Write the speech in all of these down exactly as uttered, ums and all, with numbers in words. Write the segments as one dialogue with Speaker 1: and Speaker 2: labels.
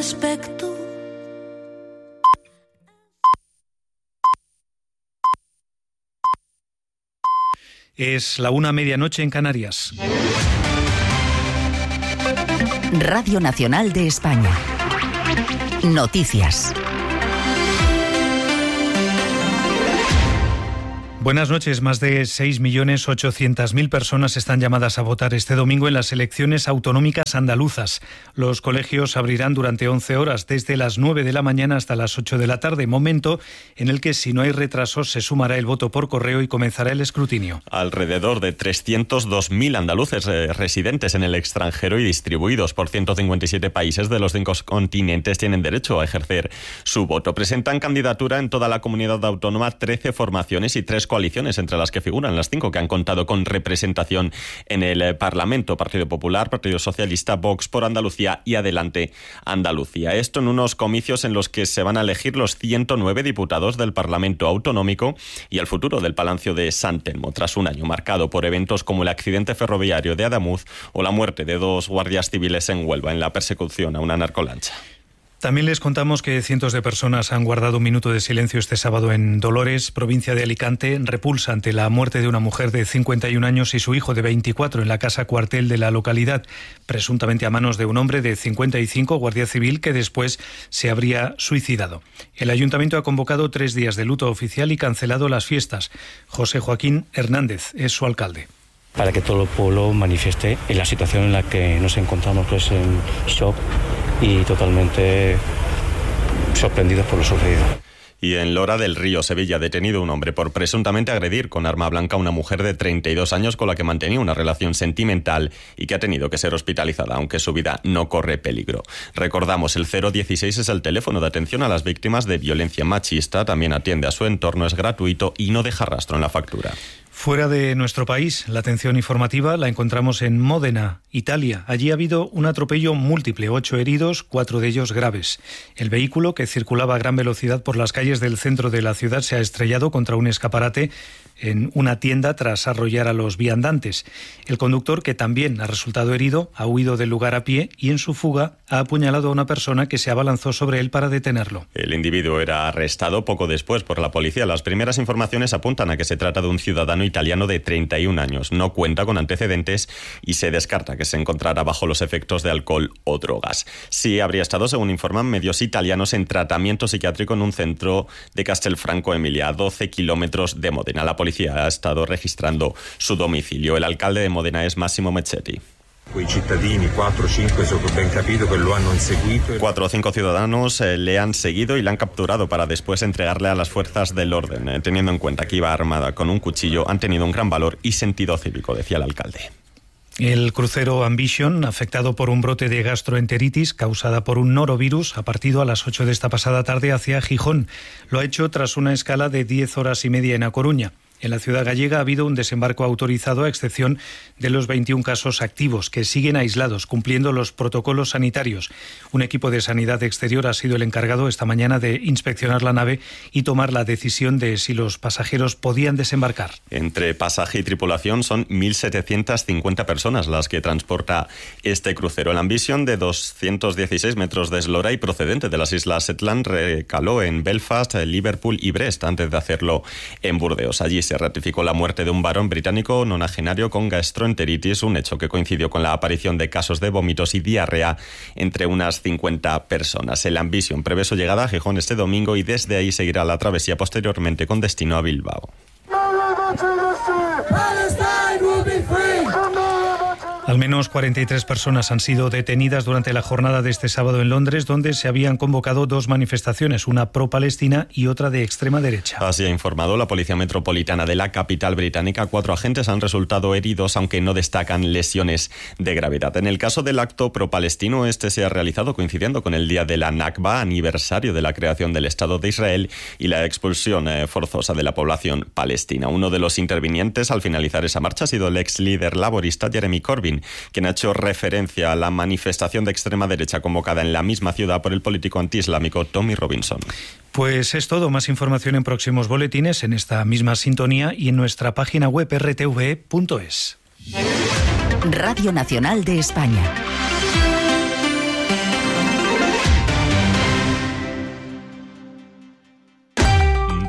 Speaker 1: aspecto.
Speaker 2: Es la una medianoche en Canarias.
Speaker 3: Radio Nacional de España. Noticias.
Speaker 2: Buenas noches. Más de seis millones ochocientas mil personas están llamadas a votar este domingo en las elecciones autonómicas andaluzas. Los colegios abrirán durante once horas, desde las nueve de la mañana hasta las ocho de la tarde, momento en el que, si no hay retrasos, se sumará el voto por correo y comenzará el escrutinio.
Speaker 4: Alrededor de trescientos dos mil andaluces eh, residentes en el extranjero y distribuidos por ciento cincuenta y siete países de los cinco continentes tienen derecho a ejercer su voto. Presentan candidatura en toda la comunidad autónoma trece formaciones y tres coaliciones, entre las que figuran las cinco que han contado con representación en el Parlamento: Partido Popular, Partido Socialista, Vox por Andalucía y Adelante Andalucía. Esto en unos comicios en los que se van a elegir los ciento nueve diputados del Parlamento Autonómico y el futuro del Palacio de San Telmo, tras un año marcado por eventos como el accidente ferroviario de Adamuz o la muerte de dos guardias civiles en Huelva en la persecución a una narcolancha.
Speaker 2: También les contamos que cientos de personas han guardado un minuto de silencio este sábado en Dolores, provincia de Alicante, repulsa ante la muerte de una mujer de cincuenta y un años y su hijo de veinticuatro en la casa cuartel de la localidad, presuntamente a manos de un hombre de cincuenta y cinco, guardia civil, que después se habría suicidado. El ayuntamiento ha convocado tres días de luto oficial y cancelado las fiestas. José Joaquín Hernández es su alcalde.
Speaker 5: Para que todo el pueblo manifieste en la situación en la que nos encontramos, pues en shock y totalmente sorprendidos por lo sucedido.
Speaker 4: Y en Lora del Río, Sevilla, detenido un hombre por presuntamente agredir con arma blanca a una mujer de treinta y dos años con la que mantenía una relación sentimental y que ha tenido que ser hospitalizada, aunque su vida no corre peligro. Recordamos, el cero dieciséis es el teléfono de atención a las víctimas de violencia machista, también atiende a su entorno, es gratuito y no deja rastro en la factura.
Speaker 2: Fuera de nuestro país, la atención informativa la encontramos en Módena, Italia. Allí ha habido un atropello múltiple, ocho heridos, cuatro de ellos graves. El vehículo, que circulaba a gran velocidad por las calles del centro de la ciudad, se ha estrellado contra un escaparate en una tienda tras arrollar a los viandantes. El conductor, que también ha resultado herido, ha huido del lugar a pie y en su fuga ha apuñalado a una persona que se abalanzó sobre él para detenerlo.
Speaker 4: El individuo era arrestado poco después por la policía. Las primeras informaciones apuntan a que se trata de un ciudadano italiano de treinta y un años. No cuenta con antecedentes y se descarta que se encontrara bajo los efectos de alcohol o drogas. Sí habría estado, según informan medios italianos, en tratamiento psiquiátrico en un centro de Castelfranco Emilia, a doce kilómetros de Módena. La policía ha estado registrando su domicilio. El alcalde de Módena es Massimo Meccetti. Cuatro o cinco ciudadanos eh, le han seguido y le han capturado para después entregarle a las fuerzas del orden. Eh, teniendo en cuenta que iba armada con un cuchillo, han tenido un gran valor y sentido cívico, decía el alcalde.
Speaker 2: El crucero Ambition, afectado por un brote de gastroenteritis causada por un norovirus, ha partido a las ocho de esta pasada tarde hacia Gijón. Lo ha hecho tras una escala de diez horas y media en A Coruña. En la ciudad gallega ha habido un desembarco autorizado, a excepción de los veintiún casos activos, que siguen aislados, cumpliendo los protocolos sanitarios. Un equipo de sanidad exterior ha sido el encargado esta mañana de inspeccionar la nave y tomar la decisión de si los pasajeros podían desembarcar.
Speaker 4: Entre pasaje y tripulación son mil setecientas cincuenta personas las que transporta este crucero. El Ambition, de doscientos dieciséis metros de eslora y procedente de las Islas Shetland, recaló en Belfast, Liverpool y Brest antes de hacerlo en Burdeos. Allí se ratificó la muerte de un varón británico nonagenario con gastroenteritis, un hecho que coincidió con la aparición de casos de vómitos y diarrea entre unas cincuenta personas. El Ambition prevé su llegada a Gijón este domingo y desde ahí seguirá la travesía posteriormente con destino a Bilbao.
Speaker 2: Al menos cuarenta y tres personas han sido detenidas durante la jornada de este sábado en Londres, donde se habían convocado dos manifestaciones, una pro-palestina y otra de extrema derecha.
Speaker 4: Así ha informado la Policía Metropolitana de la capital británica. Cuatro agentes han resultado heridos, aunque no destacan lesiones de gravedad. En el caso del acto pro-palestino, este se ha realizado coincidiendo con el día de la Nakba, aniversario de la creación del Estado de Israel y la expulsión eh, forzosa de la población palestina. Uno de los intervinientes al finalizar esa marcha ha sido el ex líder laborista Jeremy Corbyn, quien ha hecho referencia a la manifestación de extrema derecha convocada en la misma ciudad por el político antiislámico Tommy Robinson.
Speaker 2: Pues es todo. Más información en próximos boletines, en esta misma sintonía y en nuestra página web erre te ve punto es.
Speaker 3: Radio Nacional de España.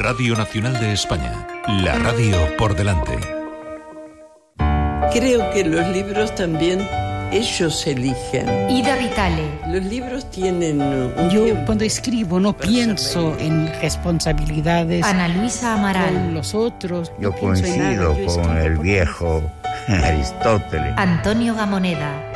Speaker 1: Radio Nacional de España, la radio por delante.
Speaker 6: Creo que los libros también ellos eligen.
Speaker 7: Ida Vitale.
Speaker 6: Los libros tienen un
Speaker 8: Yo
Speaker 6: tiempo
Speaker 8: cuando escribo no pienso en responsabilidades
Speaker 7: Ana Luisa Amaral.
Speaker 8: con los otros.
Speaker 9: Yo
Speaker 8: no pienso en nada.
Speaker 9: coincido
Speaker 8: Yo
Speaker 9: con
Speaker 8: escribo
Speaker 9: el
Speaker 8: porque-
Speaker 9: viejo Aristóteles.
Speaker 7: Antonio Gamoneda.